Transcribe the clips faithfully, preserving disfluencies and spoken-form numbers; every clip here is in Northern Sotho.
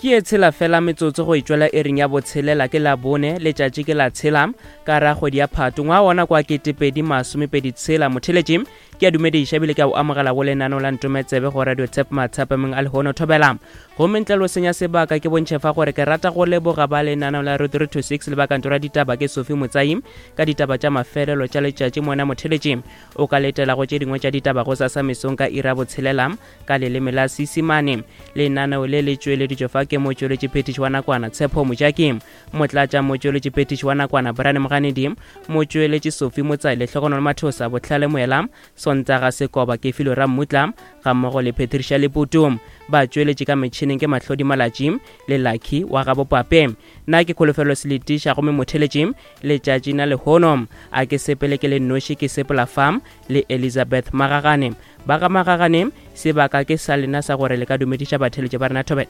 ke e tshela fela metsotso go itšwela e reng ya botshelela ke la bone letšatši ke la tshela ka ra kgwedi ya Phatwe ngwa wona kwa ketepedi masomepedi tshela motheletši ke a dumediša ebile ke a o amogela go lenaneo la ntometsebe go radio tsep mathapameng a lehono thobela gomme ntle lo senya sebaka ke bontšhe fa gore ke rata go leboga ba lenaneo la radio three twenty-six le bakantora ditaba ke Sophie Motsai ka ditaba tša mafelelo tša letšatši mona motheletši o ka letela go tše dingwe tša ditaba go sa sa mesong ka ira botshelela ka leleme la Seesimane lenaneo le le tšweleditšwe fa ke motšweletši phetiši wa nakwana Tshepo Mojaki motlatša motšweletši phetiši wa nakwana Brane Moganedi motšweletši Sophie Motsai le hlogono Mathosa Bohlale Moela Sontaga Sekoba ke Filo Ramutla ga mmogo le Patricia Leputu ba tšweletše ka metšhineng ke Mahlodi Malatši le Lucky wa gabo Pape na ke kholofelo seletiša gomme motheletši letšatši na lehono a ke sepele ke le noši ke sepela farm le Elizabeth Magagane ba ga Magagane sebaka ke sa lena sa gore le ka dumediša batheletši ba rena thobela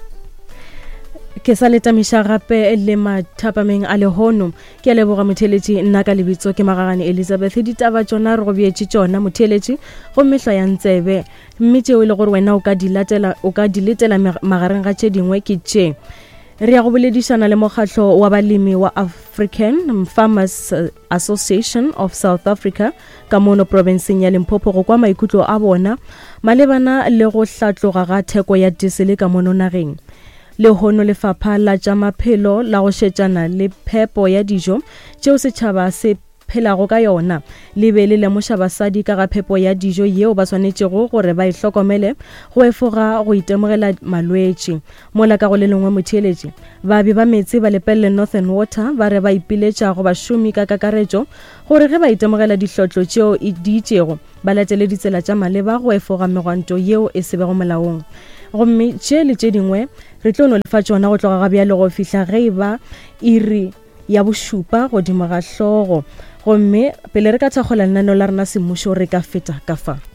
ke sa letamiša gape le mathapameng a lehono ke a leboga motheletši nna ka lebitso ke Magagane Elizabeth ditaba tšona re go beetše tšona motheletši go mehla ya ntsebe mme tšeo e le gore wena o ka dilatela o ka diletela magareng ga tše dingwe ke tše re ya go boledišana le mokgatlo wa balemi wa African Farmers Association of South Africa ka mono provinceng ya Limpopo go kwa maikutlo a bona malebana le go hlatloga ga theko ya diesel ka mono nageng lehono lefapha la tša maphelo la go šetšana le phepo ya dijo tšeo setšhaba se phelago ka yona le be le lemoša basadi ka ga phepo ya dijo yeo ba swanetšego gore ba ihlokomele go efoga go itemogela malwetši mola ka go le lengwe motheletši babi ba metsi ba lepelle Northern Water ba re ba ipiletša go bašomi ka kakaretšo gore ge ba itemogela dihlotlo tšeo di itšego ba latele ditsela tša maleba go efoga megwanto yeo e sebego molaong gomme tše le tše dingwe re tlo no lefa tšona go tloga ga bjale go fihla ge e ba iri ya bošupa godimo ga hlogo gomme pele re ka thakgola lenaneo la rena semmušo re ka feta ka fa